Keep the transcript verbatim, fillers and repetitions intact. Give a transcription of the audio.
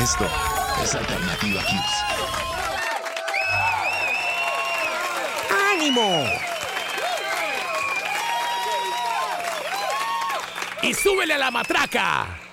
Esto es Alternativa Kids. ¡Ánimo! Y súbele a la matraca.